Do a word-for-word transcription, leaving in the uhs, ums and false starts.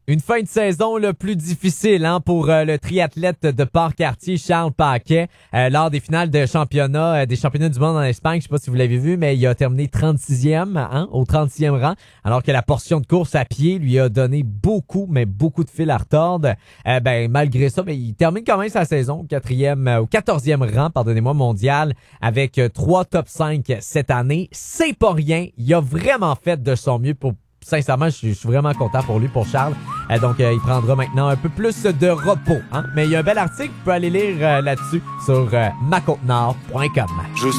Une fin de saison le plus difficile hein, pour euh, le triathlète de Port-Cartier, Charles Paquet, euh, lors des finales de championnat, euh, des championnats du monde en Espagne. Je sais pas si vous l'avez vu, mais il a terminé trente-sixième, hein, au trente-sixième rang, alors que la portion de course à pied lui a donné beaucoup, mais beaucoup de fil à retordre. Euh, ben malgré ça, ben, il termine quand même sa saison au quatrième, euh, au quatorzième rang, pardonnez-moi, mondial, avec euh, trois top cinq cette année. C'est pas rien. Il a vraiment fait de son mieux pour sincèrement, je suis, je suis vraiment content pour lui, pour Charles. Euh, donc, euh, il prendra maintenant un peu plus de repos. Hein? Mais il y a un bel article, vous pouvez aller lire euh, là-dessus sur euh, ma côte nord point com. Juste